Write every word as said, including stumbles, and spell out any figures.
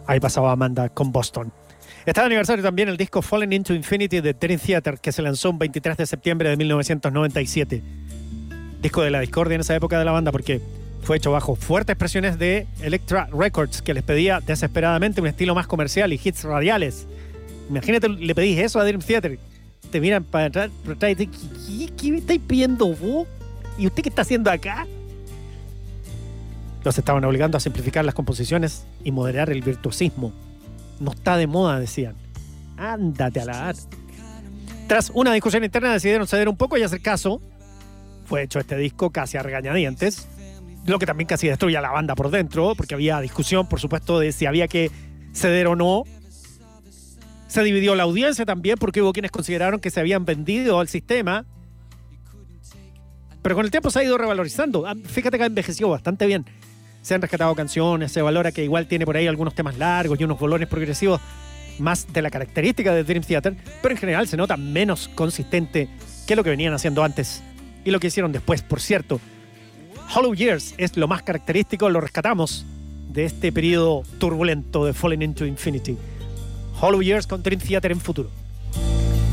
Ahí pasaba Amanda con Boston. Está de aniversario también el disco Falling into Infinity de Dream Theater, que se lanzó un veintitrés de septiembre de mil novecientos noventa y siete. Disco de la discordia en esa época de la banda, porque fue hecho bajo fuertes presiones de Elektra Records, que les pedía desesperadamente un estilo más comercial y hits radiales. Imagínate, le pedís eso a Dream Theater. Te miran para atrás y te dicen, ¿qué, qué me estáis pidiendo vos? ¿Y usted qué está haciendo acá? Los estaban obligando a simplificar las composiciones y moderar el virtuosismo. No está de moda, decían. Ándate a la... Tras una discusión interna decidieron ceder un poco y hacer caso. Fue hecho este disco casi a regañadientes, lo que también casi destruye a la banda por dentro, porque había discusión, por supuesto, de si había que ceder o no. Se dividió la audiencia también, porque hubo quienes consideraron que se habían vendido al sistema. Pero con el tiempo se ha ido revalorizando. Fíjate que ha envejecido bastante bien. Se han rescatado canciones, se valora que igual tiene por ahí algunos temas largos y unos bolones progresivos más de la característica de Dream Theater, pero en general se nota menos consistente que lo que venían haciendo antes y lo que hicieron después. Por cierto, Hollow Years es lo más característico, lo rescatamos de este periodo turbulento de Falling into Infinity. Hollow Years con Dream Theater en futuro.